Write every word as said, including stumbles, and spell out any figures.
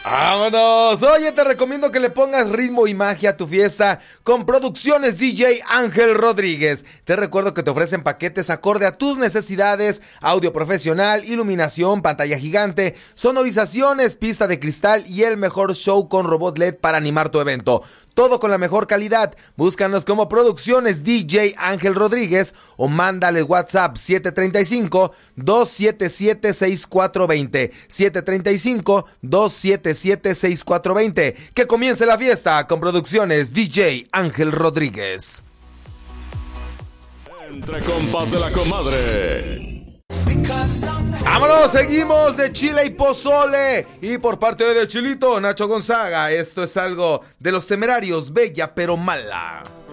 ¡Vámonos! Oye, te recomiendo que le pongas ritmo y magia a tu fiesta con Producciones D J Ángel Rodríguez. Te recuerdo que te ofrecen paquetes acorde a tus necesidades: audio profesional, iluminación, pantalla gigante, sonorizaciones, pista de cristal y el mejor show con robot L E D para animar tu evento. Todo con la mejor calidad. Búscanos como Producciones D J Ángel Rodríguez o mándale WhatsApp siete tres cinco, dos siete siete, seis cuatro dos cero, siete tres cinco, dos siete siete, seis cuatro dos cero. Que comience la fiesta con Producciones D J Ángel Rodríguez. Entre compas de la comadre. ¡Vámonos! Seguimos de chile y pozole. Y por parte de Chilito, Nacho Gonzaga, esto es algo de Los Temerarios, Bella pero Mala.